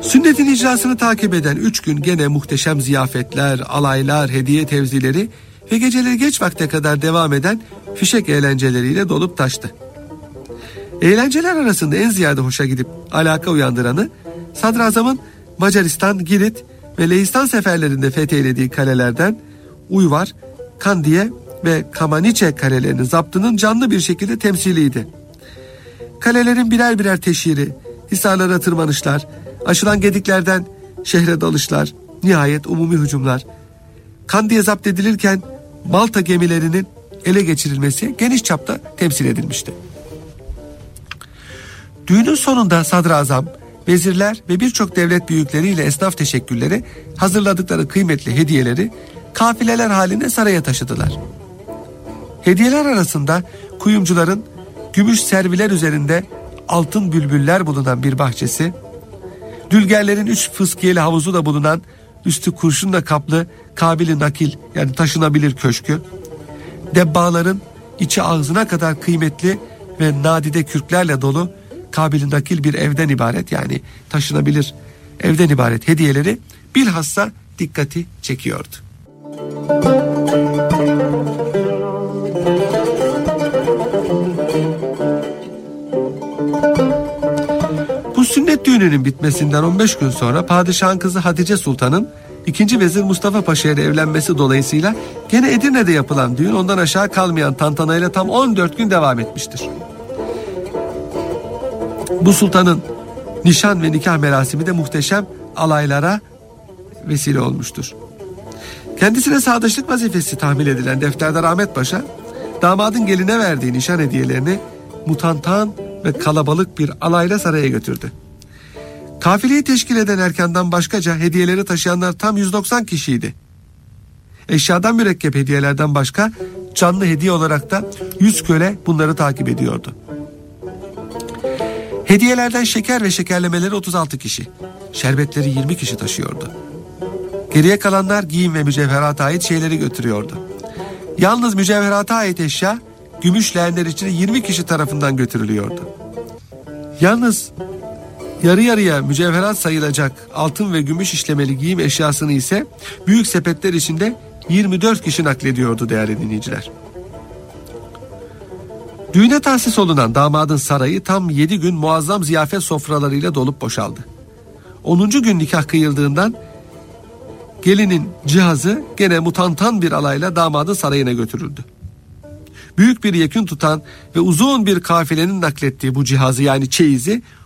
Sünnetin icrasını takip eden 3 gün gene muhteşem ziyafetler, alaylar, hediye tevzileri ve geceleri geç vakte kadar devam eden fişek eğlenceleriyle dolup taştı. Eğlenceler arasında en ziyade hoşa gidip alaka uyandıranı, Sadrazam'ın Macaristan, Girit ve Lehistan seferlerinde fetheylediği kalelerden Uyvar, Kandiye ve Kamaniçe kalelerinin zaptının canlı bir şekilde temsiliydi. Kalelerin birer birer teşhiri, hisarlara tırmanışlar, aşılan gediklerden şehre dalışlar, nihayet umumi hücumlar. Kandiye zapt edilirken Malta gemilerinin ele geçirilmesi geniş çapta temsil edilmişti. Düğünün sonunda sadrazam, vezirler ve birçok devlet büyükleriyle esnaf teşekkürleri hazırladıkları kıymetli hediyeleri kafileler halinde saraya taşıdılar. Hediyeler arasında kuyumcuların gümüş serviler üzerinde altın bülbüller bulunan bir bahçesi, dülgerlerin 3 fıskiyeli havuzu da bulunan üstü kurşunla kaplı kabili nakil yani taşınabilir köşkü, debbaların içi ağzına kadar kıymetli ve nadide kürklerle dolu kabili nakil bir evden ibaret yani taşınabilir evden ibaret hediyeleri bilhassa dikkati çekiyordu. Bu sünnet düğününün bitmesinden 15 gün sonra padişahın kızı Hatice Sultan'ın 2. Vezir Mustafa Paşa ile evlenmesi dolayısıyla gene Edirne'de yapılan düğün ondan aşağı kalmayan tantanayla tam 14 gün devam etmiştir. Bu sultanın nişan ve nikah merasimi de muhteşem alaylara vesile olmuştur. Kendisine sadıçlık vazifesi tahmil edilen Defterdar Ahmet Paşa, damadın geline verdiği nişan hediyelerini mutantan ve kalabalık bir alayla saraya götürdü. Kafileyi teşkil eden erkandan başkaca hediyeleri taşıyanlar tam 190 kişiydi. Eşyadan mürekkep hediyelerden başka canlı hediye olarak da 100 köle bunları takip ediyordu. Hediyelerden şeker ve şekerlemeleri 36 kişi, şerbetleri 20 kişi taşıyordu. Geriye kalanlar giyim ve mücevherata ait şeyleri götürüyordu. Yalnız mücevherata ait eşya gümüş leğenler içinde 20 kişi tarafından götürülüyordu. Yalnız yarı yarıya mücevherat sayılacak altın ve gümüş işlemeli giyim eşyasını ise büyük sepetler içinde 24 kişi naklediyordu değerli dinleyiciler. Düğüne tahsis olunan damadın sarayı tam 7 gün muazzam ziyafet sofralarıyla dolup boşaldı. 10. gün nikah kıyıldığından gelinin cihazı gene mutantan bir alayla damadın sarayına götürüldü. Büyük bir yekün tutan ve uzun bir kafilenin naklettiği bu cihazı yani çeyizi